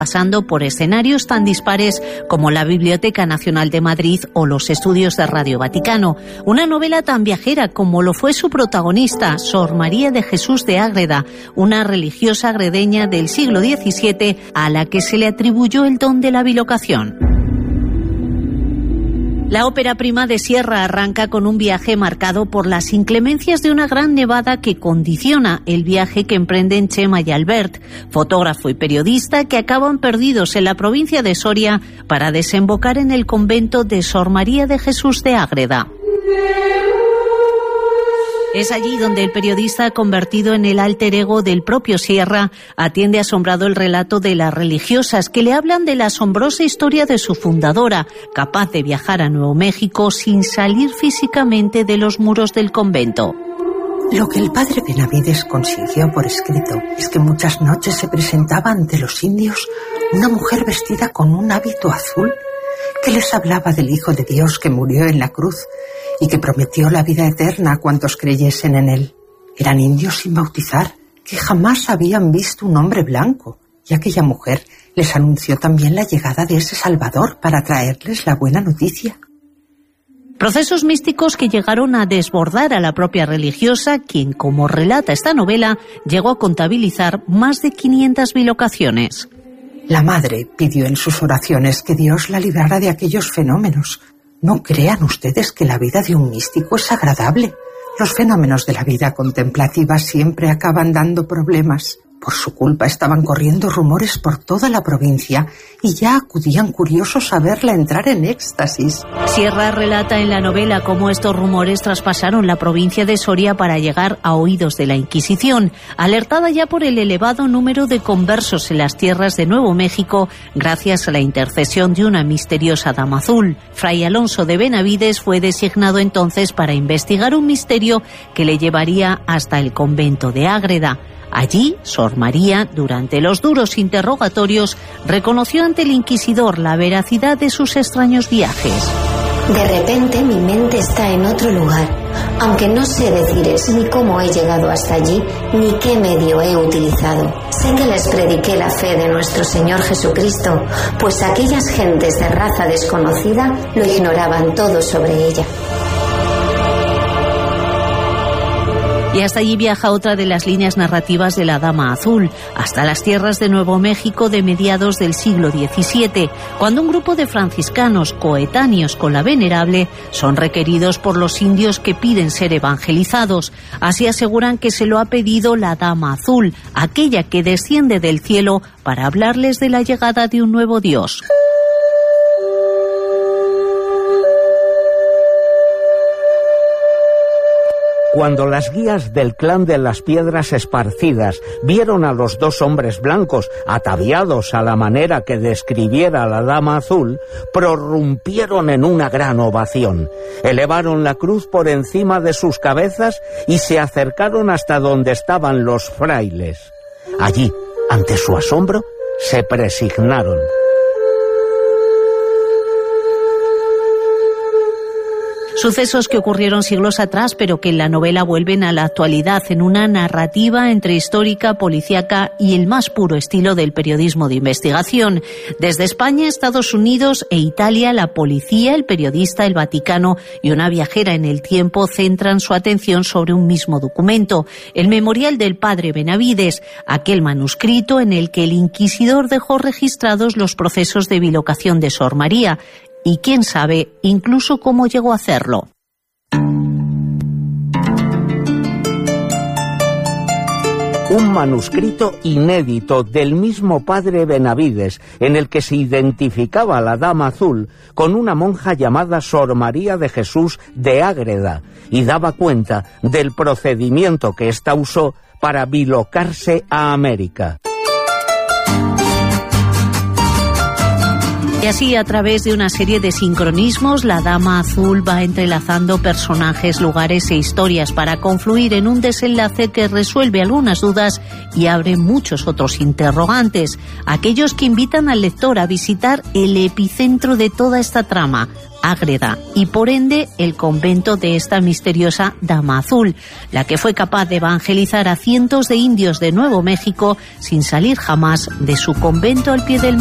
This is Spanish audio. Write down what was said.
pasando por escenarios tan dispares como la Biblioteca Nacional de Madrid o los estudios de Radio Vaticano. Una novela tan viajera como lo fue su protagonista, Sor María de Jesús de Ágreda, una religiosa agredeña del siglo XVII a la que se le atribuyó el don de la bilocación. La ópera prima de Sierra arranca con un viaje marcado por las inclemencias de una gran nevada que condiciona el viaje que emprenden Chema y Albert, fotógrafo y periodista que acaban perdidos en la provincia de Soria para desembocar en el convento de Sor María de Jesús de Ágreda. Es allí donde el periodista, convertido en el alter ego del propio Sierra, atiende asombrado el relato de las religiosas que le hablan de la asombrosa historia de su fundadora, capaz de viajar a Nuevo México sin salir físicamente de los muros del convento. Lo que el padre Benavides consiguió por escrito es que muchas noches se presentaba ante los indios una mujer vestida con un hábito azul que les hablaba del Hijo de Dios que murió en la cruz y que prometió la vida eterna a cuantos creyesen en él. Eran indios sin bautizar, que jamás habían visto un hombre blanco, y aquella mujer les anunció también la llegada de ese Salvador para traerles la buena noticia. Procesos místicos que llegaron a desbordar a la propia religiosa, quien, como relata esta novela, llegó a contabilizar más de 500 bilocaciones. La madre pidió en sus oraciones que Dios la librara de aquellos fenómenos. No crean ustedes que la vida de un místico es agradable. Los fenómenos de la vida contemplativa siempre acaban dando problemas. Por su culpa estaban corriendo rumores por toda la provincia y ya acudían curiosos a verla entrar en éxtasis. Sierra relata en la novela cómo estos rumores traspasaron la provincia de Soria para llegar a oídos de la Inquisición, alertada ya por el elevado número de conversos en las tierras de Nuevo México gracias a la intercesión de una misteriosa dama azul. Fray Alonso de Benavides fue designado entonces para investigar un misterio que le llevaría hasta el convento de Ágreda. Allí, Sor María, durante los duros interrogatorios, reconoció ante el inquisidor la veracidad de sus extraños viajes. De repente mi mente está en otro lugar, aunque no sé deciros ni cómo he llegado hasta allí, ni qué medio he utilizado. Sé que les prediqué la fe de nuestro Señor Jesucristo, pues aquellas gentes de raza desconocida lo ignoraban todo sobre ella. Y hasta allí viaja otra de las líneas narrativas de la Dama Azul, hasta las tierras de Nuevo México de mediados del siglo XVII, cuando un grupo de franciscanos coetáneos con la Venerable son requeridos por los indios que piden ser evangelizados. Así aseguran que se lo ha pedido la Dama Azul, aquella que desciende del cielo para hablarles de la llegada de un nuevo Dios. Cuando las guías del clan de las Piedras Esparcidas vieron a los dos hombres blancos ataviados a la manera que describiera la Dama Azul, prorrumpieron en una gran ovación. Elevaron la cruz por encima de sus cabezas y se acercaron hasta donde estaban los frailes. Allí, ante su asombro, se presignaron. Sucesos que ocurrieron siglos atrás, pero que en la novela vuelven a la actualidad en una narrativa entre histórica, policíaca y el más puro estilo del periodismo de investigación. Desde España, Estados Unidos e Italia, la policía, el periodista, el Vaticano y una viajera en el tiempo centran su atención sobre un mismo documento, el Memorial del Padre Benavides, aquel manuscrito en el que el inquisidor dejó registrados los procesos de bilocación de Sor María, y quién sabe incluso cómo llegó a hacerlo. Un manuscrito inédito del mismo padre Benavides, en el que se identificaba a la Dama Azul con una monja llamada Sor María de Jesús de Ágreda, y daba cuenta del procedimiento que ésta usó para bilocarse a América. Y así, a través de una serie de sincronismos, la Dama Azul va entrelazando personajes, lugares e historias para confluir en un desenlace que resuelve algunas dudas y abre muchos otros interrogantes, aquellos que invitan al lector a visitar el epicentro de toda esta trama, Ágreda, y por ende el convento de esta misteriosa Dama Azul, la que fue capaz de evangelizar a cientos de indios de Nuevo México sin salir jamás de su convento al pie del